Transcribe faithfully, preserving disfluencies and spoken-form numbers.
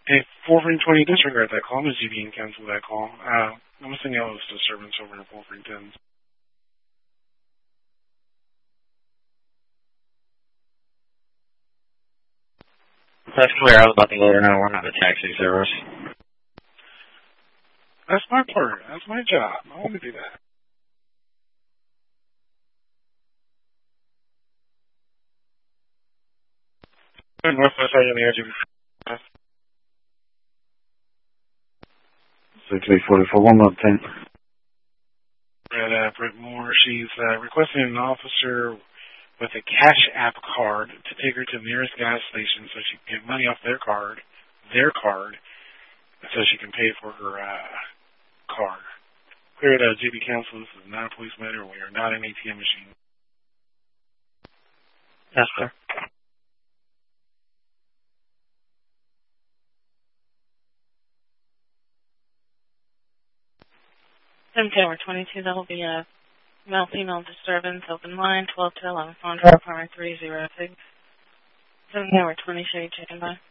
Hey, four twenty, disregard that call. I'm going to G B and cancel that call. Uh, I'm going to send you all those disturbance over to four ten. That's clear. I was about to let her know we're not a taxi service. That's my part. That's my job. I want to do that. Northwest side on the edge of six eight four four, one more ten. Brett, uh, Brett Moore. She's uh, requesting an officer with a Cash App card to take her to the nearest gas station so she can get money off their card, their card, so she can pay for her uh, car. Clear it out, G B Council. This is not a police matter. We are not an A T M machine. Yes, sir. seven Tower twenty-two, that'll be a male female disturbance, open line, twelve to eleven, phone number, apartment three zero six. seven Tower twenty, show you checking by.